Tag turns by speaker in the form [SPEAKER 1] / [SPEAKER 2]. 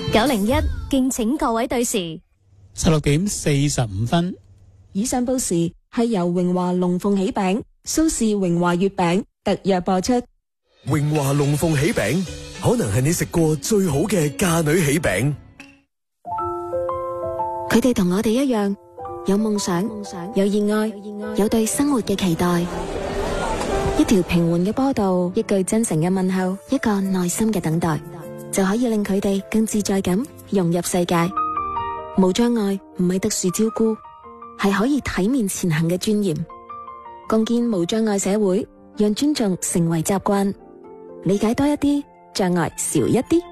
[SPEAKER 1] 901，敬請各位對時。
[SPEAKER 2] 16:45。
[SPEAKER 3] 以上報時係由榮華龍鳳喜餅、蘇氏榮華月餅特約播出。
[SPEAKER 4] 榮華龍鳳喜餅可能係你食過最好嘅嫁女喜餅。
[SPEAKER 3] 佢哋同我哋一樣，有夢想，有熱愛，有對生活嘅期待。一條平緩嘅波道，一句真誠嘅問候，一個耐心嘅等待，就可以令佢哋更自在咁融入世界。無障礙唔係特殊照顧，係可以體面前行嘅尊嚴。共建無障礙社會，讓尊重成為習慣，理解多一啲，障礙少一啲。